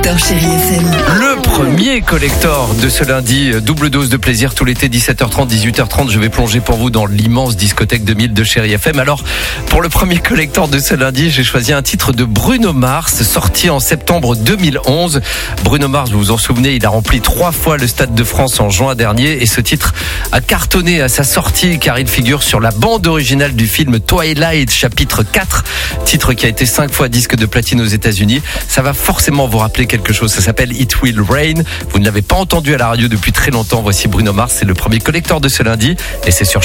Dans Chérie FM. Le premier collector de ce lundi, double dose de plaisir tout l'été, 17h30, 18h30. Je vais plonger pour vous dans l'immense discothèque 2000 de Chérie FM. Alors, pour le premier collector de ce lundi, j'ai choisi un titre de Bruno Mars, sorti en septembre 2011. Bruno Mars, vous vous en souvenez, il a rempli 3 fois le Stade de France en juin dernier. Et ce titre a cartonné à sa sortie car il figure sur la bande originale du film Twilight, chapitre 4. Titre qui a été 5 fois disque de platine aux États-Unis. Ça va forcément vous rappeler quelque chose, ça s'appelle It Will Rain. Vous ne l'avez pas entendu à la radio depuis très longtemps. Voici Bruno Mars, c'est le premier collector de ce lundi et c'est sur